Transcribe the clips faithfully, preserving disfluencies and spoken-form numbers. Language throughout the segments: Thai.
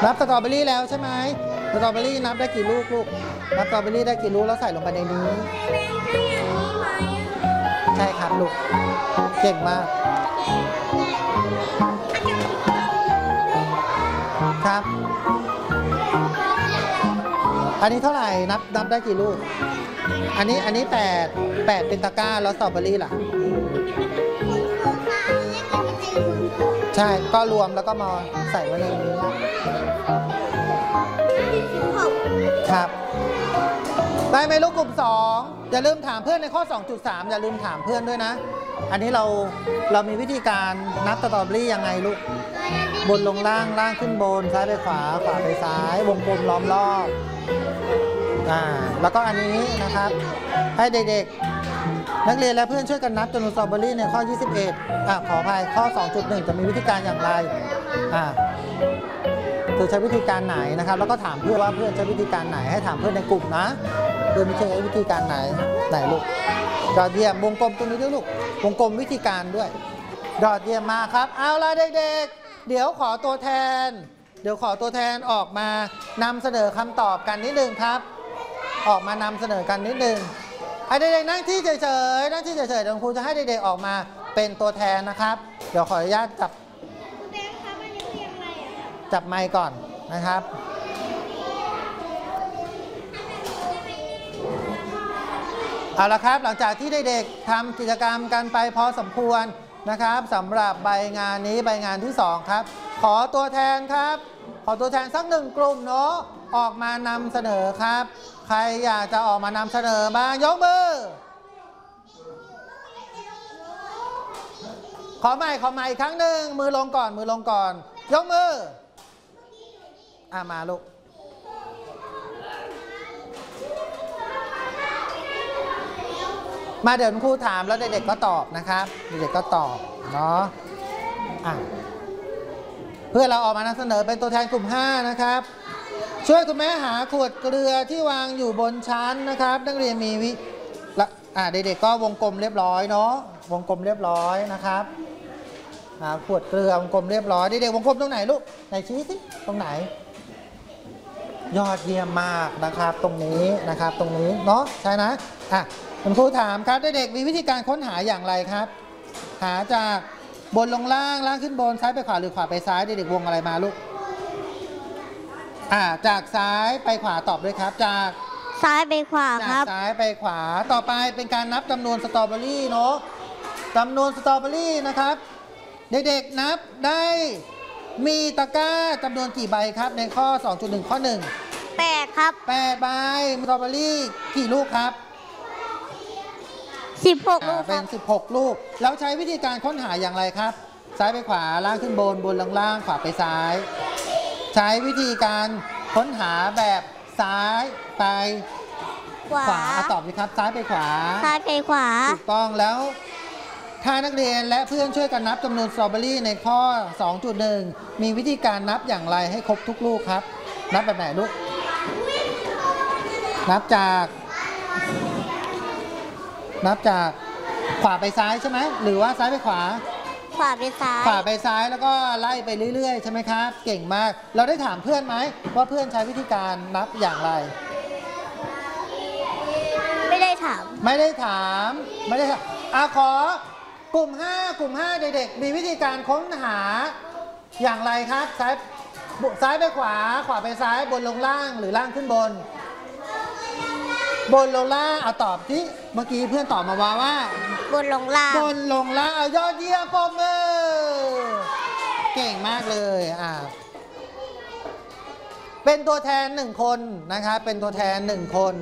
นับสตรอเบอรี่แล้วใช่ไหมสตรอเบอรี่นับได้กี่ลูกลูกนับสตรอเบอรี่ได้กี่ลูกแล้วใส่ลงไปในนี้ใช่ครับลูกเก่งมากครับอันนี้เท่าไหร่นับนับได้กี่ลูกอันนี้อันนี้แปดแปดเป็นตะกร้าแล้วสตรอเบอรี่ล่ะใช่ก็รวมแล้วก็มาใส่ไว้ในนี้ครับได้ไหมลูกกลุ่มสองอย่าลืมถามเพื่อนในข้อ สองจุดสาม อย่าลืมถามเพื่อนด้วยนะอันนี้เราเรามีวิธีการนับสตรอเบอรี่ยังไงลูกบนลงล่างล่างขึ้นบนซ้ายไปขวาขวาไปซ้ายวงกลมล้อมรอบอ่าแล้วก็อันนี้นะครับให้เด็กๆนักเรียนและเพื่อนช่วยกันนับจำนวนสตรอเบอรี่ในข้อยี่สิบเอ็ดอ่ะขออภัยข้อ สองจุดหนึ่ง จะมีวิธีการอย่างไรอ่าเธอใช้วิธีการไหนนะครับแล้วก็ถามเพื่อนว่าเพื่อนใช้วิธีการไหนให้ถามเพื่อนในกลุ่มนะเพื่อนใช้วิธีการไหนไหนลูกยอดเยี่ยมวงกลมตรงนี้ด้วยลูกวงกลมวิธีการด้วยยอดเยี่ยมมากครับเอาล่ะเด็กๆเดี๋ยวขอตัวแทนเดี๋ยวขอตัวแทนออกมานำเสนอคำตอบกันนิดนึงครับออกมานำเสนอกันนิดนึงให้เด็กๆนั่งที่เฉยๆนั่งที่เฉยๆเดี๋ยวครูจะให้เด็กๆออกมาเป็นตัวแทนนะครับเดี๋ยวขออนุญาตจับจับไมค์ก่อนนะครับเอาละครับหลังจากที่เด็กๆทำกิจกรรมกันไปพอสมควรนะครับสำหรับใบงานนี้ใบงานที่สองครับขอตัวแทนครับขอตัวแทนสักหนึ่งกลุ่มเนาะออกมานำเสนอครับใครอยากจะออกมานำเสนอบ้างยกมือขอใหม่ขอใหม่อีกครั้งหนึ่งมือลงก่อนมือลงก่อนยกมืออ่ะมาลูกมาเดี๋ยวครูถามแล้วเด็กๆก็ตอบนะครับเด็กๆก็ตอบเนาะอ่ะเพื่อเราออกมานำเสนอเป็นตัวแทนกลุ่มห้านะครับช่วยคุณแม่หาขวดเกลือที่วางอยู่บนชั้นนะครับนักเรียนมีวิอ่ะเด็กๆก็วงกลมเรียบร้อยเนาะวงกลมเรียบร้อยนะครับหาขวดเกลือวงกลมเรียบร้อยเด็กๆวงกลมตรงไหนลูกไหนชี้สิตรงไหนยอดเยี่ยมมากนะครับตรงนี้นะครับตรงนี้เนาะใช่นะอ่ะคุณครูถามครับเด็กๆมีวิธีการค้นหาอย่างไรครับหาจากบนลงล่างล่างขึ้นบนซ้ายไปขวาหรือขวาไปซ้ายเด็กๆวงอะไรมาลูกอ่าจากซ้ายไปขวาตอบด้วยครับจากซ้ายไปขวาครับจากซ้ายไปขวาต่อไปเป็นการนับจำนวนสตรอเบอรี่เนาะจำนวนสตรอเบอรี่นะครับเด็กๆนับได้มีตะกร้าจำนวนกี่ใบครับในข้อ สองจุดหนึ่ง ข้อหนึ่งแปดครับแปดใบสตรอเบอรี่กี่ลูกครับสิบหกลูกเป็นสิบหกลูกแล้วใช้วิธีการค้นหาอย่างไรครับซ้ายไปขวาล่างขึ้นบนบนล่างขวาไปซ้ายใช้วิธีการค้นหาแบบซ้ายไปขวาตอบสิครับซ้ายไปขวาซ้ายไปขวาถูกต้องแล้วถ้านักเรียนและเพื่อนช่วยกันนับจำนวนสตรอเบอรี่ในข้อ สองจุดหนึ่ง มีวิธีการนับอย่างไรให้ครบทุกลูกครับนับแบบไหนลูกนับจากนับจากขวาไปซ้ายใช่ไหมหรือว่าซ้ายไปขวาขวาไปซ้ายขวาไปซ้ายแล้วก็ไล่ไปเรื่อยๆใช่ไหมครับเก่งมากเราได้ถามเพื่อนไหมว่าเพื่อนใช้วิธีการนับอย่างไรไม่ได้ถามไม่ได้ถามไม่ได้ถามอ่ะขอกลุ่มห้ากลุ่มห้าเด็กๆมีวิธีการค้นหาอย่างไรครับซ้ายซ้ายไปขวาขวาไปซ้ายบนลงล่างหรือล่างขึ้นบนบนลงล่างเอาตอบที่เมื่อกี้เพื่อนตอบมาว่าว่าบนลงล่างบนลงล่างเอายอดเยี่ยมปรบมือเก่งมากเลยอ่าเป็นตัวแทนหนึ่งคนนะครับเป็นตัวแทนหนึ่งคน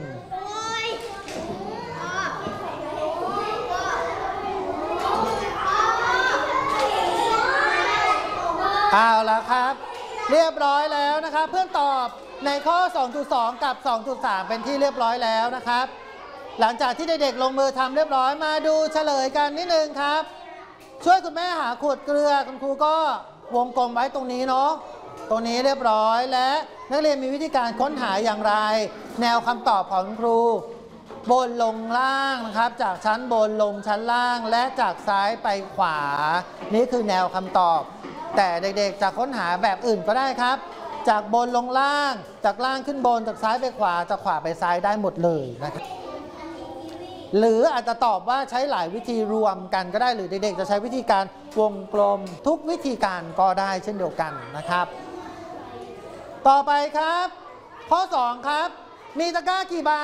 เอาละครับเรียบร้อยแล้วนะครับเพื่อนตอบในข้อ สองจุดสอง กับ สองจุดสาม เป็นที่เรียบร้อยแล้วนะครับหลังจากที่เด็กๆลงมือทำเรียบร้อยมาดูเฉลยกันนิดนึงครับช่วยคุณแม่หาขวดเกลือคุณครูก็วงกลมไว้ตรงนี้เนาะตรงนี้เรียบร้อยและนักเรียนมีวิธีการค้นหาอย่างไรแนวคำตอบของคุณครูบนลงล่างนะครับจากชั้นบนลงชั้นล่างและจากซ้ายไปขวานี่คือแนวคำตอบแต่เด็กๆจะค้นหาแบบอื่นก็ได้ครับจากบนลงล่างจากล่างขึ้นบนจากซ้ายไปขวาจากขวาไปซ้ายได้หมดเลยนะครับหรืออาจจะตอบว่าใช้หลายวิธีรวมกันก็ได้หรือเด็กๆจะใช้วิธีการวงกลมทุกวิธีการก็ได้เช่นเดียวกันนะครับต่อไปครับข้อสองครับมีตะกร้ากี่ใบ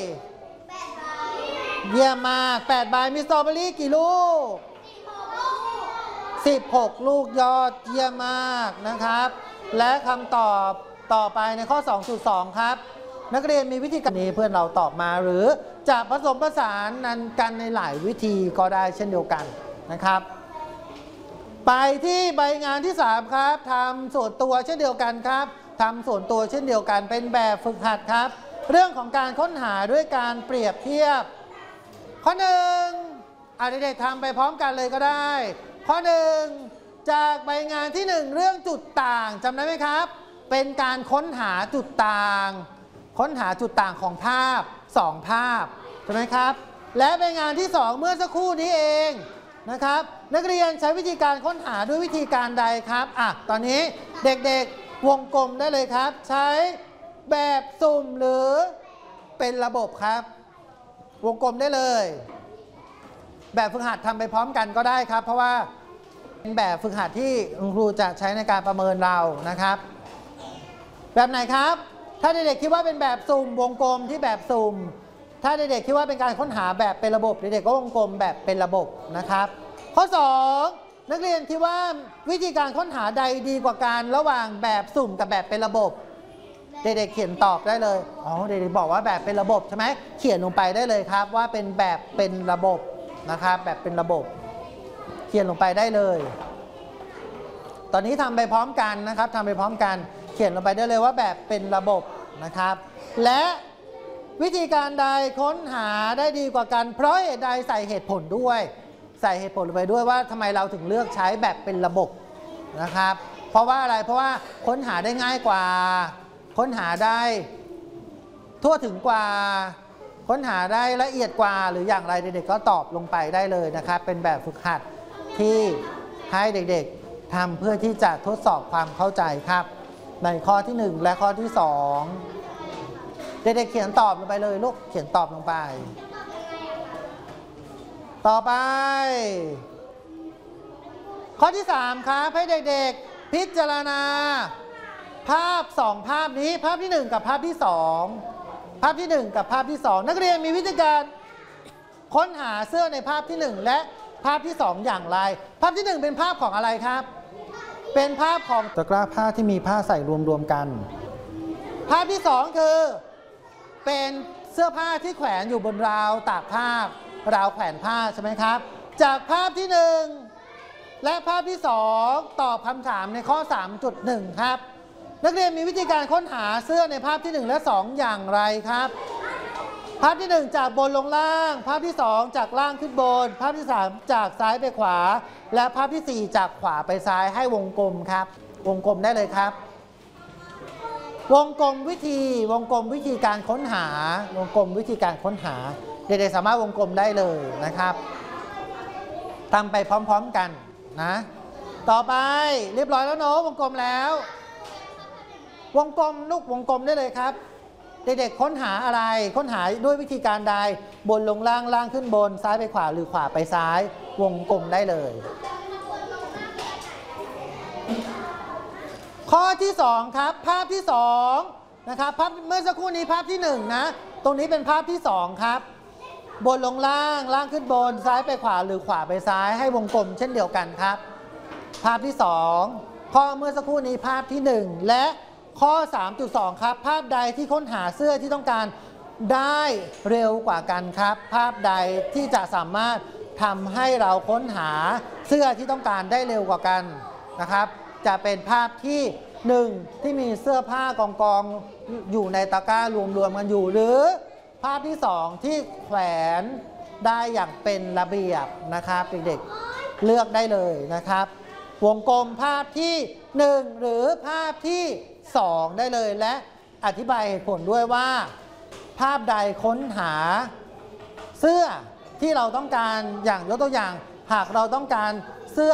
เยี่ยมมากแปดใบมีสตรอเบอรี่กี่ลูกสิบหกลูกยอดเยี่ยมมากนะครับและคำตอบต่อไปในข้อ สองจุดสอง ครับนักเรียนมีวิธีการนี้เพื่อนเราตอบมาหรือจะผสมผสานนั้นกันในหลายวิธีก็ได้เช่นเดียวกันนะครับไปที่ใบงานที่สามครับทำส่วนตัวเช่นเดียวกันครับทำส่วนตัวเช่นเดียวกันเป็นแบบฝึกหัดครับเรื่องของการค้นหาด้วยการเปรียบเทียบข้อหนึ่งอ่ะเด็กๆทำไปพร้อมกันเลยก็ได้ข้อหนึ่งจากใบงานที่หนึ่งเรื่องจุดต่างจำได้ไหมครับเป็นการค้นหาจุดต่างค้นหาจุดต่างของภาพสองภาพใช่ไหมครับและใบงานที่สองเมื่อสักครู่นี้เองนะครับนักเรียนใช้วิธีการค้นหาด้วยวิธีการใดครับอ่ะตอนนี้เด็กๆวงกลมได้เลยครับใช้แบบสุ่มหรือเป็นระบบครับวงกลมได้เลยแบบฝึกหัดทำไปพร้อมกันก็ได้ครับเพราะว่าเป็นแบบฝึกหัดที่คุณครูจะใช้ในการประเมินเรานะครับแบบไหนครับถ้าเด็กๆคิดว่าเป็นแบบสุ่มวงกลมที่แบบสุ่มถ้าเด็กๆคิดว่าเป็นการค้นหาแบบเป็นระบบเด็กๆก็วงกลมแบบเป็นระบบนะครับข้อสองนักเรียนคิดว่าวิธีการค้นหาใดดีกว่ากันระหว่างแบบสุ่มกับแบบเป็นระบบเด็กๆเขียนตอบได้เลยอ๋อเด็กๆบอกว่าแบบเป็นระบบใช่ไหมเขียนลงไปได้เลยครับว่าเป็นแบบเป็นระบบนะครับแบบเป็นระบบเขียนลงไปได้เลยตอนนี้ทำไปพร้อมกันนะครับทำไปพร้อมกันเขียนลงไปได้เลยว่าแบบเป็นระบบนะครับและวิธีการใดค้นหาได้ดีกว่ากันเพราะเหตุใดใส่เหตุผลด้วยใส่เหตุผลลงไปด้วยว่าทำไมเราถึงเลือกใช้แบบเป็นระบบนะครับเพราะว่าอะไรเพราะว่าค้นหาได้ง่ายกว่าค้นหาได้ทั่วถึงกว่าค้นหาได้ละเอียดกว่าหรืออย่างไรเด็กๆก็ตอบลงไปได้เลยนะครับเป็นแบบฝึกหัดที่ให้เด็กๆทำเพื่อที่จะทดสอบความเข้าใจครับในข้อที่หนึ่งและข้อที่สองเด็กๆเขียนตอบลงไปเลยลูกเขียนตอบลงไปต่อไปข้อที่สามครับให้เด็กๆพิจารณาภาพสองภาพนี้ภาพที่หนึ่งกับภาพที่สองภาพที่หนึ่งกับภาพที่สองนักเรียนมีวิธีการค้นหาเสื้อในภาพที่หนึ่งและภาพที่สองอย่างไรภาพที่หนึ่งเป็นภาพของอะไรครับเป็นภาพของตะกร้าผ้าที่มีผ้าใส่รวมๆกันภาพที่สองคือเป็นเสื้อผ้าที่แขวนอยู่บนราวตากผ้าราวแขวนผ้าใช่ไหมครับจากภาพที่หนึ่งและภาพที่สองตอบคำถามในข้อ สามจุดหนึ่ง ครับนักเรียนมีวิธีการค้นหาเสื้อในภาพที่หนึ่งและสองอย่างไรครับภาพที่หนึ่งจากบนลงล่างภาพที่สองจากล่างขึ้นบนภาพที่สามจากซ้ายไปขวาและภาพที่สี่จากขวาไปซ้ายให้วงกลมครับวงกลมได้เลยครับวงกลมวิธีวงกลมวิธีการค้นหาวงกลมวิธีการค้นหาเด็กๆสามารถวงกลมได้เลยนะครับทำไปพร้อมๆกันนะต่อไปเรียบร้อยแล้วเนาะวงกลมแล้ววงกลมลูกวงกลมได้เลยครับเด็กๆค้นหาอะไรค้นหาด้วยวิธีการใดบนลงล่างล่างขึ้นบนซ้ายไปขวาหรือขวาไปซ้ายวงกลมได้เลยข้อที่สองครับภาพที่สองนะครับภาพเมื่อสักครู่นี้ภาพที่หนึ่งนะตรงนี้เป็นภาพที่สองครับบนลงล่างล่างขึ้นบนซ้ายไปขวาหรือขวาไปซ้ายให้วงกลมเช่นเดียวกันครับภาพที่สองข้อเมื่อสักครู่นี้ภาพที่หนึ่งและข้อ สามจุดสอง ครับภาพใดที่ค้นหาเสื้อที่ต้องการได้เร็วกว่ากันครับภาพใดที่จะสามารถทำให้เราค้นหาเสื้อที่ต้องการได้เร็วกว่ากันนะครับจะเป็นภาพที่หนึ่งที่มีเสื้อผ้ากองกองอยู่ในตะกร้ารวมๆกันอยู่หรือภาพที่สองที่แขวนได้อย่างเป็นระเบียบนะครับเด็กๆเลือกได้เลยนะครับวงกลมภาพที่หนึ่งหรือภาพที่สองได้เลยและอธิบายเหตุผลด้วยว่าภาพใดค้นหาเสื้อที่เราต้องการอย่างยกตัวอย่างหากเราต้องการ